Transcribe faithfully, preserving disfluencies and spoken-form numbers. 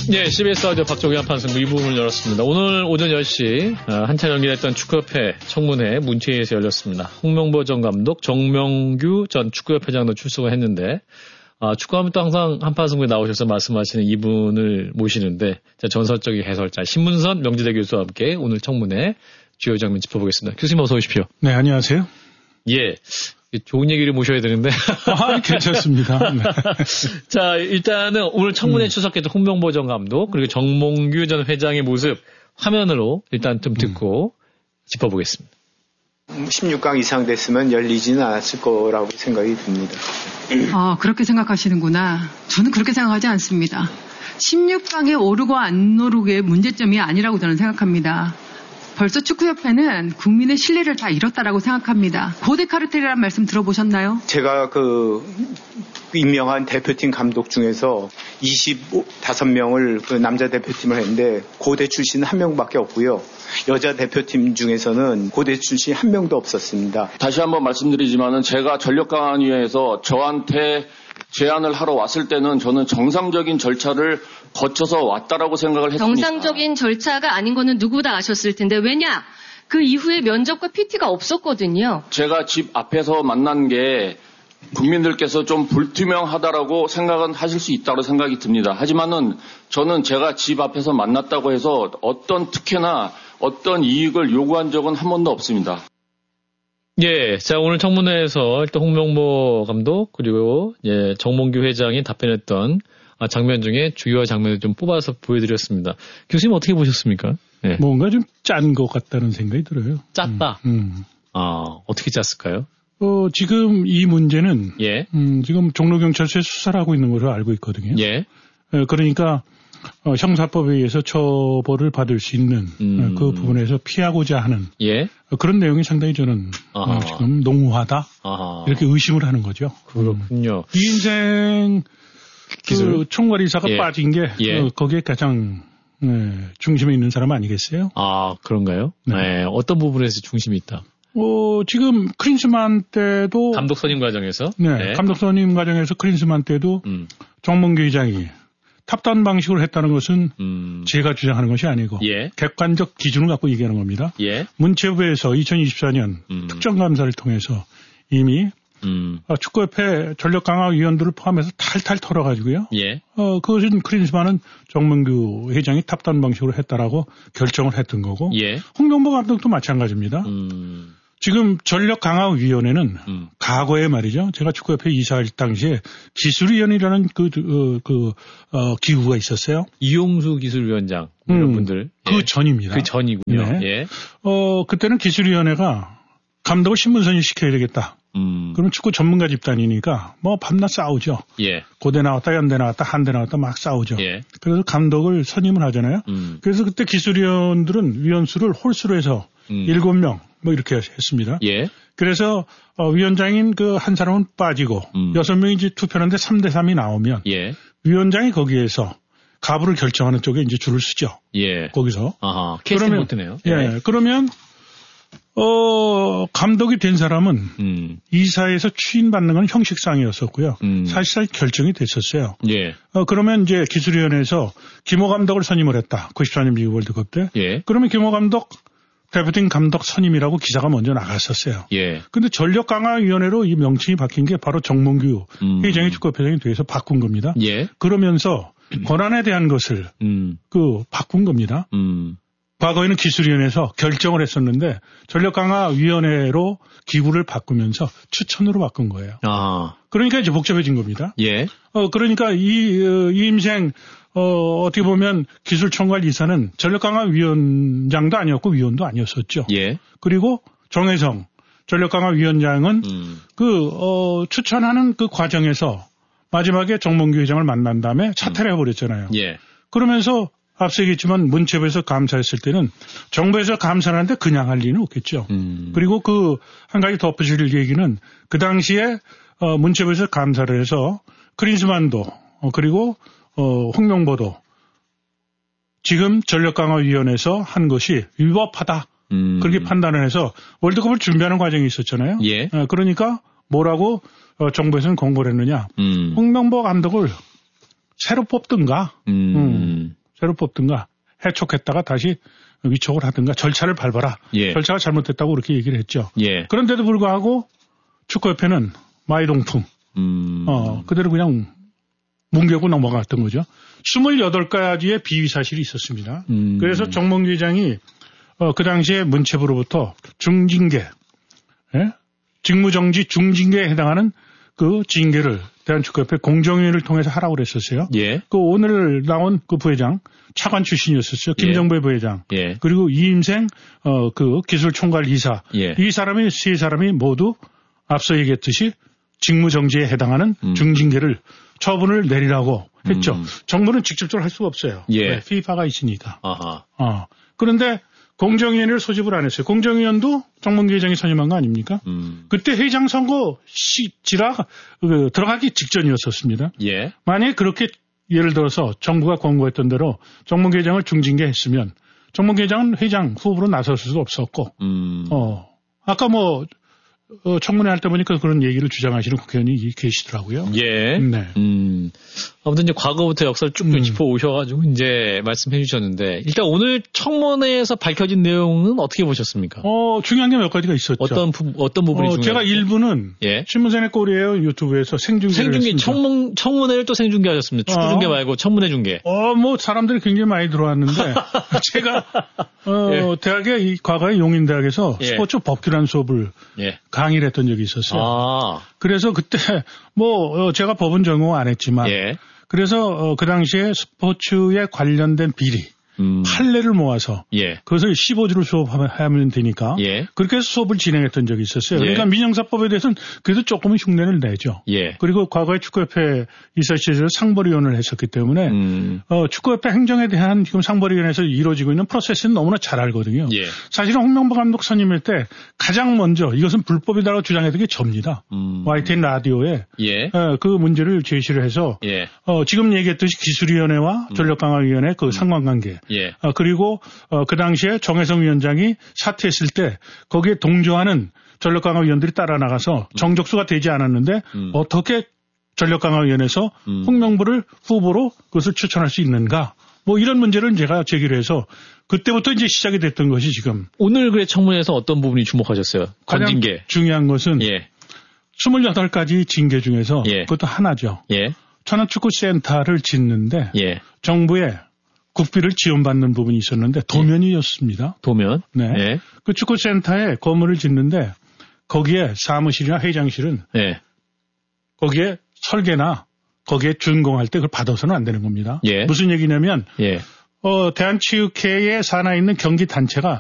네, 씨비에스 라디오 박종희 한판승부 이 부분을 열었습니다. 오늘 오전 열 시 한창 연기됐던 축구협회 청문회 문체위에서 열렸습니다. 홍명보 전 감독, 정명규 전 축구협회장도 출석을 했는데 아, 축구하면 또 항상 한판승부에 나오셔서 말씀하시는 이분을 모시는데 전설적인 해설자 신문선 명지대 교수와 함께 오늘 청문회 주요 장면 짚어보겠습니다. 교수님 어서 오십시오. 네, 안녕하세요. 예. 좋은 얘기를 모셔야 되는데. 아, 괜찮습니다. 네. 자, 일단은 오늘 청문회에 음. 출석했던 홍명보 전 감독, 그리고 정몽규 전 회장의 모습 화면으로 일단 좀 듣고 음. 짚어보겠습니다. 십육 강 이상 됐으면 열리지는 않았을 거라고 생각이 듭니다. 아, 그렇게 생각하시는구나. 저는 그렇게 생각하지 않습니다. 십육 강에 오르고 안 오르고의 문제점이 아니라고 저는 생각합니다. 벌써 축구협회는 국민의 신뢰를 다 잃었다라고 생각합니다. 고대 카르텔이라는 말씀 들어보셨나요? 제가 그 임명한 대표팀 감독 중에서 이십오 명을 그 남자 대표팀을 했는데 고대 출신 한 명밖에 없고요. 여자 대표팀 중에서는 고대 출신 한 명도 없었습니다. 다시 한번 말씀드리지만은 제가 전력강화위원회에서 저한테 제안을 하러 왔을 때는 저는 정상적인 절차를 거쳐서 왔다라고 생각을 했습니다. 정상적인 절차가 아닌 거는 누구 다 아셨을 텐데 왜냐? 그 이후에 면접과 피티가 없었거든요. 제가 집 앞에서 만난 게 국민들께서 좀 불투명하다라고 생각은 하실 수 있다고 생각이 듭니다. 하지만은 저는 제가 집 앞에서 만났다고 해서 어떤 특혜나 어떤 이익을 요구한 적은 한 번도 없습니다. 예, 자 오늘 청문회에서 일단 홍명보 감독 그리고 예 정몽규 회장이 답변했던 장면 중에 주요 장면을 좀 뽑아서 보여드렸습니다. 교수님 어떻게 보셨습니까? 예. 뭔가 좀 짠 것 같다는 생각이 들어요. 짰다. 음, 음. 아 어떻게 짰을까요? 어 지금 이 문제는 예, 음, 지금 종로경찰서에 수사를 하고 있는 것으로 알고 있거든요. 예. 어, 그러니까 어, 형사법에 의해서 처벌을 받을 수 있는 음. 어, 그 부분에서 피하고자 하는 예. 어, 그런 내용이 상당히 저는 어, 지금 농후하다 아하. 이렇게 의심을 하는 거죠. 그렇군요. 이 인생 그 총괄이사가 예. 빠진 게 예. 어, 거기에 가장 네, 중심에 있는 사람 아니겠어요? 아 그런가요? 네. 네. 어떤 부분에서 중심이 있다? 어, 지금 크린스만 때도 감독 선임 과정에서 네, 네. 감독 선임 과정에서 크린스만 때도 음. 정몽규 회장이 탑다운 방식으로 했다는 것은 음. 제가 주장하는 것이 아니고 예. 객관적 기준을 갖고 얘기하는 겁니다. 예. 문체부에서 이천이십사 년 음. 특정감사를 통해서 이미 음. 축구협회 전력강화위원들을 포함해서 탈탈 털어가지고요. 예. 어, 그것은 크린스만은 정몽규 회장이 탑다운 방식으로 했다라고 결정을 했던 거고. 예. 홍명보 감독도 마찬가지입니다. 음. 지금 전력강화위원회는 음. 과거에 말이죠. 제가 축구협회 이사할 당시에 기술위원이라는 그, 그, 그, 어, 기구가 있었어요. 이용수 기술위원장, 이런 음, 분들. 그 예. 전입니다. 그 전이군요. 네. 예. 어, 그때는 기술위원회가 감독을 신문선임 시켜야 되겠다. 음. 그럼 축구 전문가 집단이니까 뭐 밤낮 싸우죠. 예. 고대 나왔다, 연대 나왔다, 한대 나왔다 막 싸우죠. 예. 그래서 감독을 선임을 하잖아요. 음. 그래서 그때 기술위원들은 위원수를 홀수로 해서 음. 일곱 명 뭐 이렇게 했습니다. 예. 그래서 어, 위원장인 그 한 사람은 빠지고 음. 여섯 명이 이제 투표하는데 삼 대 삼이 나오면 예. 위원장이 거기에서 가부를 결정하는 쪽에 이제 줄을 서죠. 예. 거기서. 아하. 캐스팅 못하네요. 예. 예. 그러면 어 감독이 된 사람은 음. 이사에서 추인받는 건 형식상이었었고요. 음. 사실상 결정이 됐었어요. 예. 어 그러면 이제 기술위원회에서 김호 감독을 선임을 했다. 구십사 년 미국 월드컵 때. 예. 그러면 김호 감독 대표팀 감독 선임이라고 기사가 먼저 나갔었어요. 예. 근데 전력강화위원회로 이 명칭이 바뀐 게 바로 정몽규 음. 회장이 축구협회장이 돼서 바꾼 겁니다. 예. 그러면서 권한에 대한 것을 음. 그 바꾼 겁니다. 음. 과거에는 기술위원회에서 결정을 했었는데 전력강화위원회로 기구를 바꾸면서 추천으로 바꾼 거예요. 아. 그러니까 이제 복잡해진 겁니다. 예. 어 그러니까 이, 어, 이 임생 어, 어떻게 보면 기술총괄 이사는 전력강화위원장도 아니었고 위원도 아니었었죠. 예. 그리고 정혜성 전력강화위원장은 음. 그, 어, 추천하는 그 과정에서 마지막에 정몽규 회장을 만난 다음에 사퇴를 해버렸잖아요. 예. 그러면서 앞서 얘기했지만 문체부에서 감사했을 때는 정부에서 감사하는데 그냥 할 리는 없겠죠. 음. 그리고 그 한 가지 덧붙일 얘기는 그 당시에 어, 문체부에서 감사를 해서 크린스만도 어, 그리고 어, 홍명보도 지금 전력강화위원회에서 한 것이 위법하다. 음. 그렇게 판단을 해서 월드컵을 준비하는 과정이 있었잖아요. 예. 어, 그러니까 뭐라고 어, 정부에서는 공고를 했느냐. 음. 홍명보 감독을 새로 뽑든가. 음. 음. 새로 뽑든가 해촉했다가 다시 위촉을 하든가 절차를 밟아라. 예. 절차가 잘못됐다고 그렇게 얘기를 했죠. 예. 그런데도 불구하고 축구협회는 마이동풍 음. 어, 그대로 그냥 뭉개고 넘어갔던 거죠. 스물여덟 가지의 비위 사실이 있었습니다. 음. 그래서 정몽규 회장이 어, 그 당시에 문체부로부터 중징계, 예? 직무정지 중징계에 해당하는 그 징계를 대한축구협회 공정위원회를 통해서 하라고 그랬었어요. 예. 그 오늘 나온 그 부회장 차관 출신이었었어요. 김정배 예. 부회장. 예. 그리고 이임생 어, 그 기술총괄 이사. 예. 이 사람이 세 사람이 모두 앞서 얘기했듯이 직무정지에 해당하는 음. 중징계를 처분을 내리라고 했죠. 음. 정부는 직접적으로 할 수가 없어요. 예. 네, 피파가 있으니까. 아하. 어. 그런데 공정위원회를 소집을 안 했어요. 공정위원도 정몽규 회장이 선임한 거 아닙니까? 음. 그때 회장 선거 시지라 그, 들어가기 직전이었었습니다. 예. 만약에 그렇게 예를 들어서 정부가 권고했던 대로 정몽규 회장을 중징계했으면 정몽규 회장은 회장 후보로 나설 수도 없었고, 음. 어 아까 뭐 어, 청문회 할 때 보니까 그런 얘기를 주장하시는 국회의원이 계시더라고요. 예. 네. 음. 아무튼 이제 과거부터 역사를 쭉 음. 짚어 오셔가지고 이제 말씀해 주셨는데 일단 오늘 청문회에서 밝혀진 내용은 어떻게 보셨습니까? 어 중요한 게 몇 가지가 있었죠. 어떤 부, 어떤 부분이 어, 중요해요? 제가 일부는 예. 신문사의 꼴이에요 유튜브에서 생중계를 생중계 했습니다. 청문 청문회를 또 생중계하셨습니다. 축구 중계 어. 말고 청문회 중계. 어, 뭐, 사람들이 굉장히 많이 들어왔는데, 제가, 어, 예. 대학에, 이, 과거에 용인대학에서 예. 스포츠 법규란 수업을 예. 강의를 했던 적이 있었어요. 아. 그래서 그때, 뭐, 어, 제가 법은 전공 안 했지만, 예. 그래서, 어, 그 당시에 스포츠에 관련된 비리, 음. 판례를 모아서, 예. 그것을 십오 주로 수업하면 되니까, 예. 그렇게 해서 수업을 진행했던 적이 있었어요. 예. 그러니까 민형사법에 대해서는 그래도 조금은 흉내를 내죠. 예. 그리고 과거에 축구협회 이사 시절에 상벌위원을 했었기 때문에 음. 어, 축구협회 행정에 대한 지금 상벌위원회에서 이루어지고 있는 프로세스는 너무나 잘 알거든요. 예. 사실은 홍명보 감독 선임일 때 가장 먼저 이것은 불법이다라고 주장했던 게 접니다. 음. 와이티엔 라디오에 예. 어, 그 문제를 제시를 해서 예. 어, 지금 얘기했듯이 기술위원회와 전력강화위원회 그 상관관계 예. 어, 그리고 어, 그 당시에 정혜성 위원장이 사퇴했을 때 거기에 동조하는 전력강화위원들이 따라 나가서 정적수가 되지 않았는데 음. 어떻게 전력강화위원회에서 음. 홍명보를 후보로 그것을 추천할 수 있는가? 뭐 이런 문제를 제가 제기를 해서 그때부터 이제 시작이 됐던 것이 지금 오늘 그래 청문회에서 어떤 부분이 주목하셨어요? 가장 건징계. 중요한 것은 예. 스물여덟 가지 징계 중에서 예. 그것도 하나죠. 예. 천안축구센터를 짓는데 예. 정부의 국비를 지원받는 부분이 있었는데 도면이었습니다. 도면. 네. 예. 그 축구센터에 건물을 짓는데 거기에 사무실이나 회장실은 예. 거기에 설계나 거기에 준공할 때 그걸 받아서는 안 되는 겁니다. 예. 무슨 얘기냐면 예. 어, 대한체육회에 산하에 있는 경기 단체가